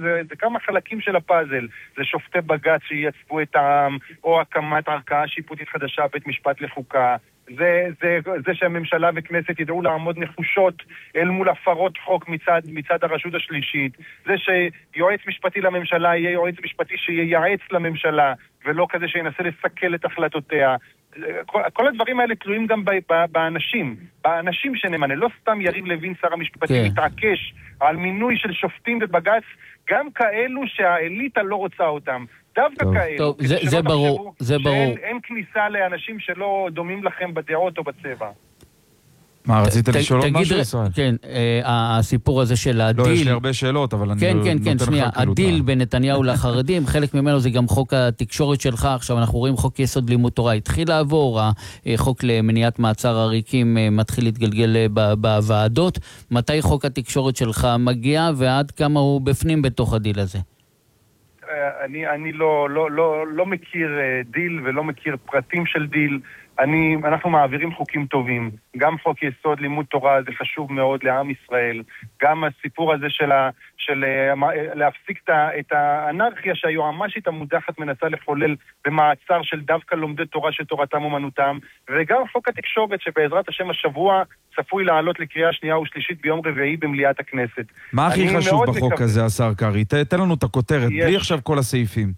זה כמה חלקים של הפאזל. זה שופטי בג"ץ שייצבו את העם, או הקמת ערכאה שיפוטית חדשה, בית משפט לחוקה. זה שהממשלה וכנסת ידעו לעמוד נחושות אל מול הפרות חוק מצד הרשות השלישית. זה שיועץ משפטי לממשלה יהיה יועץ משפטי שייעץ לממשלה, ולא כזה שינסה לסכל את החלטותיה. כל הדברים האלה תלויים גם באנשים שנמנה. לא סתם יריב לוין שר המשפטים מתעקש על מינוי של שופטים בבג"ץ, גם כאלו שהאליטה לא רוצה אותם. דווקא כאלו. טוב, זה ברור. אין כניסה לאנשים שלא דומים לכם בדעות או בצבע. מה, רצית לשאול עוד משהו, ישראל? כן, הסיפור הזה של הדיל... לא, יש לי הרבה שאלות, אבל אני כן, שנייה, הדיל בין נתניהו לחרדים, חלק ממנו זה גם חוק התקשורת שלך, עכשיו אנחנו רואים חוק יסוד לימוד תורה, התחיל לעבור, החוק למניעת מעצר עריקים מתחיל להתגלגל בוועדות, מתי חוק התקשורת שלך מגיע, ועד כמה הוא בפנים בתוך הדיל הזה? אני לא מכיר דיל ולא מכיר פרטים של דיל. אנחנו מעבירים חוקים טובים. גם חוק יסוד לימוד תורה זה חשוב מאוד לעם ישראל. גם הסיפור הזה של להפסיק את האנרכיה שהיועמ"שית המודחת מנסה לחולל במעצר של דווקא לומדי תורה שתורתם אומנותם. וגם חוק התקשורת שבעזרת השם השבוע צפוי לעלות לקריאה שנייה ושלישית ביום רביעי במליאת הכנסת. מה הכי חשוב בחוק הזה, השר קרי? תן לנו את הכותרת, בלי עכשיו כל הסעיפים.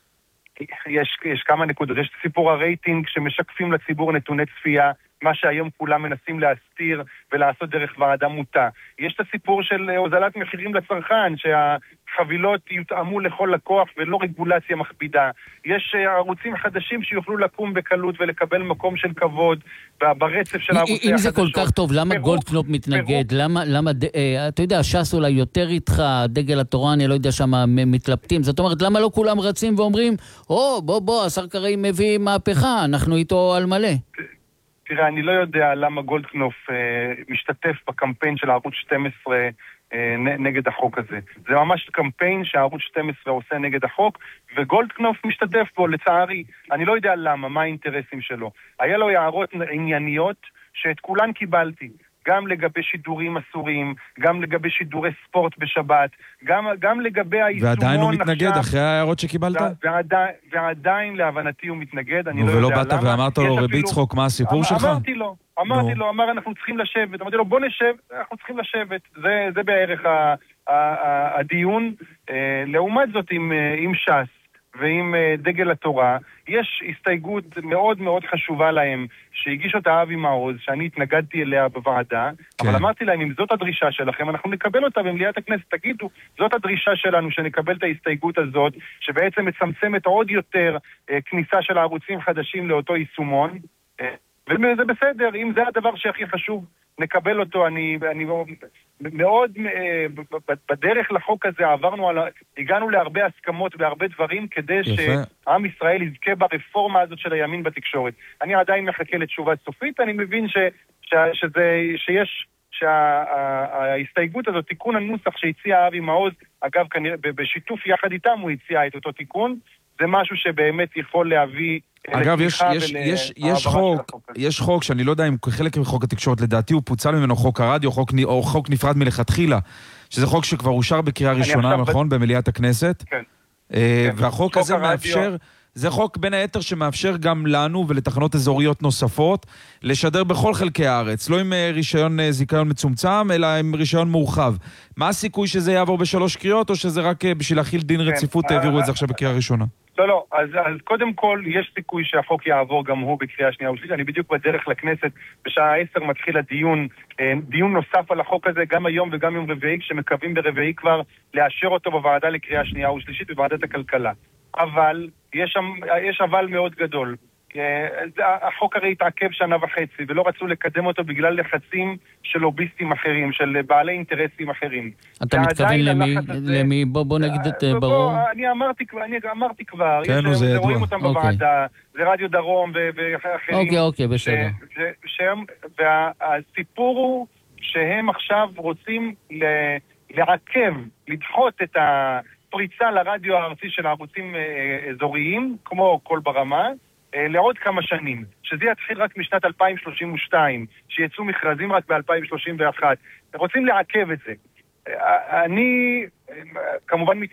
יש כמה נקודות. יש סיפור הרייטינג שמשקפים לציבור נתוני צפייה, מה שהיום כולם מנסים להסתיר ולעשות דרך ועדה מוטה. יש את הסיפור של הוזלת מחירים לצרכן, שהחבילות יותאמו לכל לקוח ולא רגולציה מכבידה. יש ערוצים חדשים שיוכלו לקום בקלות ולקבל מקום של כבוד ברצף של הערוצי החדשות. אם זה כל כך טוב, למה גולדקנופ מתנגד? למה, אתה יודע, ש"ס אולי יותר איתך, דגל התורה, אני לא יודע שמה מתלבטים. זאת אומרת, למה לא כולם רצים ואומרים, בוא, השר קרי מביא מהפכה, אנחנו איתו על מלא. תראה, אני לא יודע למה גולדקנופ משתתף בקמפיין של ערוץ 12 נגד החוק הזה. זה ממש קמפיין שערוץ 12 עושה נגד החוק, וגולדקנופ משתתף בו, לצערי. אני לא יודע למה, מה האינטרסים שלו. היה לו הערות ענייניות שאת כולן קיבלתי. גם לגבי שידורים אסורים, גם לגבי שידורי ספורט בשבת, גם לגבי היישומון... ועדיין הוא מתנגד אחרי ההערות שקיבלת? ועדיין להבנתי הוא מתנגד, אני לא יודע ולא למה. באת ואמרת לו רבי צחוק, מה הסיפור שלך? אמרתי לו, אמר אנחנו צריכים לשבת, אמרתי לו בוא נשב, אנחנו צריכים לשבת, זה בערך הדיון. לעומת זאת עם ש"ס ועם דגל התורה, יש הסתייגות מאוד מאוד חשובה להם, שהגיש אותה אבי מעוז, שאני התנגדתי אליה בוועדה, כן. אבל אמרתי להם, אם זאת הדרישה שלכם, אנחנו נקבל אותה במליאת הכנסת, תגידו, זאת הדרישה שלנו, שנקבל את ההסתייגות הזאת, שבעצם מצמצמת עוד יותר כניסה של הערוצים חדשים לאותו יישומון, וזה בסדר, אם זה הדבר שהכי חשוב, נקבל אותו. אני מאוד, בדרך לחוק הזה הגענו להרבה הסכמות בהרבה דברים, כדי שעם ישראל יזכה ברפורמה הזאת של הימין בתקשורת. אני עדיין מחכה לתשובה סופית, אני מבין שההסתייגות הזאת, תיקון הנוסח שהציע אבי מעוז, אגב, בשיתוף יחד איתם הוא הציע את אותו תיקון, זה משהו שבאמת יכול להביא... אגב, יש חוק שאני לא יודע אם חלק מחוק התקשורת, לדעתי הוא פוצל ממנו חוק הרדיו, או חוק נפרד מלכתחילה, שזה חוק שכבר אושר בקריאה ראשונה, נכון? במליאת הכנסת. כן. והחוק הזה מאפשר, זה חוק בין היתר שמאפשר גם לנו ולתחנות אזוריות נוספות, לשדר בכל חלקי הארץ, לא עם רישיון זיכיון מצומצם, אלא עם רישיון מורחב. מה הסיכוי שזה יעבור בשלוש קריאות, או שזה רק בשביל להכיל דין רציפות, העבירו את זה עכשיו בקריאה ראשונה? לא, אז קודם כל יש סיכוי שהחוק יעבור גם הוא בקריאה שנייה ושלישית. אני בדיוק בדרך לכנסת, בשעה 10 מתחיל דיון נוסף על החוק הזה, גם היום וגם יום רביעי, כשמקווים ברביעי כבר לאשר אותו בוועדה לקריאה שנייה ושלישית בוועדת הכלכלה. אבל יש אבל מאוד גדול. החוק הרי התעכב שנה וחצי, ולא רצו לקדם אותו בגלל לחצים של לוביסטים אחרים, של בעלי אינטרסים אחרים. אתה מתכוון למי? בוא נגיד את ברור. אני אמרתי כבר, רואים אותם בוועדה, זה רדיו דרום ואחרים. אוקיי, בסדר. והסיפור הוא שהם עכשיו רוצים לעכב, לדחות את הפריצה לרדיו הארצי של הערוצים אזוריים, כמו כל ברמה, לעוד כמה שנים, שזה יתחיל רק משנת 2032, שיצאו מכרזים רק ב-2031. רוצים לעכב את זה. אני כמובן